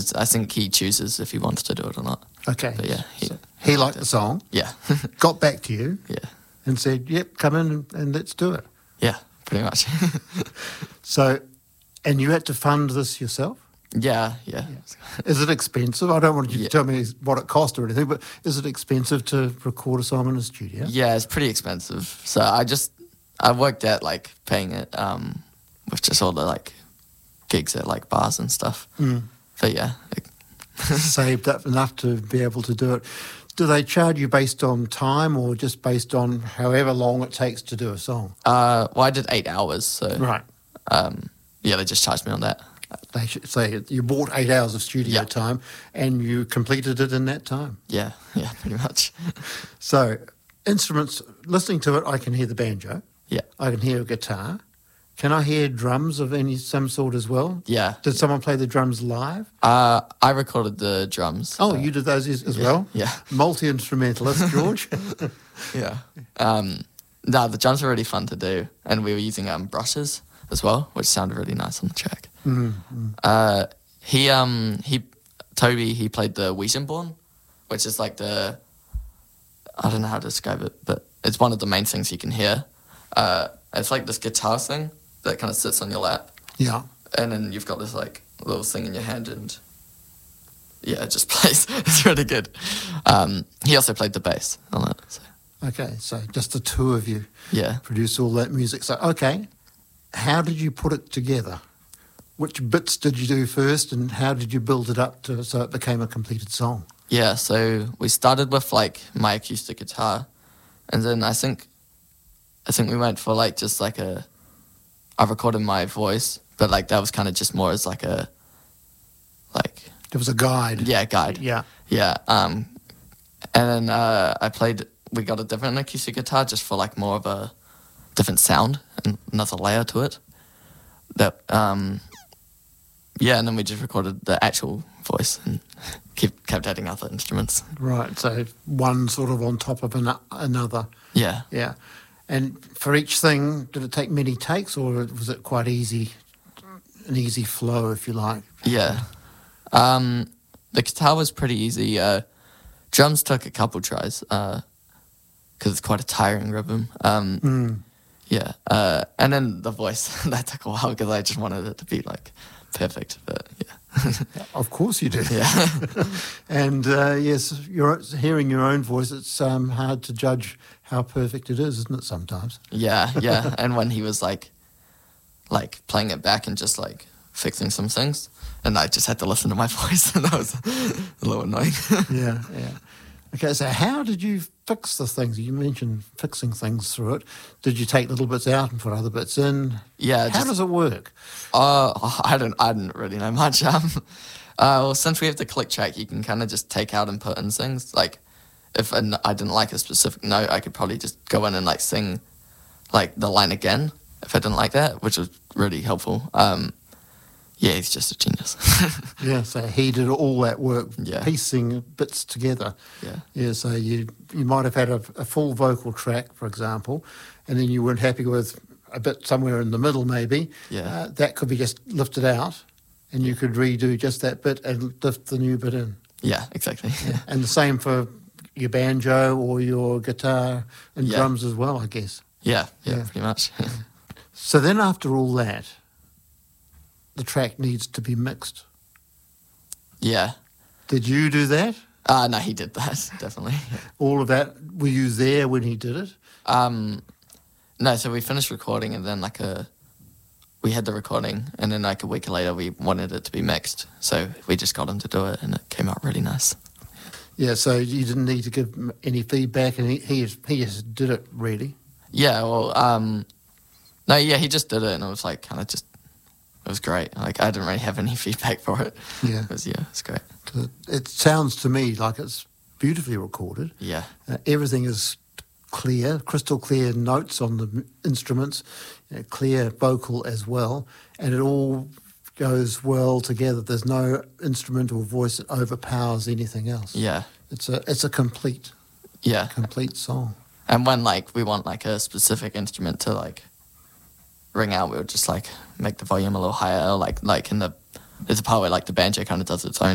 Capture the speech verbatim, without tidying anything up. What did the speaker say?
because I think he chooses if he wants to do it or not. Okay. But yeah, he, So he liked the song, yeah, got back to you, yeah, and said, "Yep, come in and, and let's do it." yeah, pretty much. So, and you had to fund this yourself? yeah, yeah, Is it expensive? I don't want you Yeah. to tell me what it cost or anything, but is it expensive to record a song in a studio? yeah. It's pretty expensive. So I just I worked at like paying it um, with just all the like gigs at like bars and stuff. Mm. But yeah, it, Saved up enough to be able to do it. Do they charge you based on time or just based on however long it takes to do a song? uh, well, I did eight hours, so Right. um, yeah, they just charged me on that. They should say you bought eight hours of studio Yeah. time and you completed it in that time. Yeah, yeah, pretty much. So, instruments, listening to it, I can hear the banjo. Yeah, I can hear a guitar. Can I hear drums of any some sort as well? yeah. Did someone play the drums live? Uh, I recorded the drums. Oh, uh, you did those as, as yeah, well? yeah. Multi-instrumentalist, George. Yeah. Um, no, the drums were really fun to do, and we were using um, brushes as well, which sounded really nice on the track. mm, mm. Uh, he, um, he, Toby, he played the Weissenborn, which is like the, I don't know how to describe it, but it's one of the main things you can hear. Uh, it's like this guitar thing that kind of sits on your lap, Yeah. and then you've got this like little thing in your hand, and yeah, it just plays. It's really good. Um, he also played the bass on it. So. Okay, so just the two of you Yeah. produce all that music. So, okay, how did you put it together? Which bits did you do first and how did you build it up to so it became a completed song? Yeah, so we started with like my acoustic guitar, and then I think, I think we went for like just like a, I recorded my voice, but like that was kind of just more as like a, like There was a guide. yeah guide. Yeah. Yeah. Um, and then uh, I played. We got a different acoustic guitar just for like more of a different sound and another layer to it. That um, yeah, and then we just recorded the actual voice and keep kept adding other instruments. Right, so one sort of on top of an- another. Yeah. Yeah. And for each thing, did it take many takes or was it quite easy, an easy flow, if you like? Yeah. Um, the guitar was pretty easy. Uh, drums took a couple tries because it's quite a tiring rhythm. Um, Mm. yeah. Uh, and then the voice, that took a while because I just wanted it to be like perfect. But yeah. Of course you did. Yeah. And uh, yes, you're hearing your own voice. It's um, hard to judge how perfect it is, isn't it? Sometimes. yeah. Yeah. And when he was like, like playing it back and just like fixing some things, and I just had to listen to my voice, and that was a little annoying. Yeah, yeah. Okay, so how did you fix the things? You mentioned fixing things through it. Did you take little bits out and put other bits in? Yeah. How just, does it work? Uh, I don't. I didn't really know much. Um, uh, well, since we have the click track, you can kind of just take out and put in things. Like, if an, I didn't like a specific note, I could probably just go in and like sing, like the line again if I didn't like that, which was really helpful. Um, yeah, he's just a genius. Yeah, so he did all that work, Yeah. piecing bits together. Yeah. Yeah, so you you might have had a, a full vocal track, for example, and then you weren't happy with a bit somewhere in the middle, maybe. Yeah. Uh, that could be just lifted out, and you could redo just that bit and lift the new bit in. Yeah, exactly. Yeah. And the same for your banjo or your guitar and Yeah. drums as well, I guess. Yeah, yeah, Yeah. pretty much. So then after all that, the track needs to be mixed. yeah. Did you do that? Uh, no, he did that, definitely. All of that, were you there when he did it? Um, no, so we finished recording, and then like a, we had the recording, and then like a week later we wanted it to be mixed, so we just got him to do it, and it came out really nice. Yeah, so you didn't need to give him any feedback, and he he just, he just did it, really. Yeah, well, um, no, yeah, he just did it, and it was like kind of just, it was great. Like I didn't really have any feedback for it. Yeah. It was, yeah, it's great. It sounds to me like it's beautifully recorded. Yeah, Uh, everything is clear, crystal clear notes on the m- instruments, uh, clear vocal as well, and it all goes well together. There's no instrument or voice that overpowers anything else. yeah, It's a it's a complete yeah. complete song. And when like we want like a specific instrument to like ring out, we would just like make the volume a little higher. Like like in the there's a part where like the banjo kind of does its own